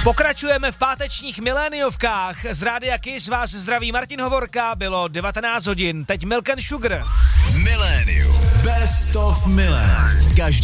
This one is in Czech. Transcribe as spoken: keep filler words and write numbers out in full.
Pokračujeme v pátečních miléniovkách. Z Rádia Kiss vás zdraví Martin Hovorka, bylo devatenáct hodin, teď Milk and Sugar. Milénium. Best of Milan. Každý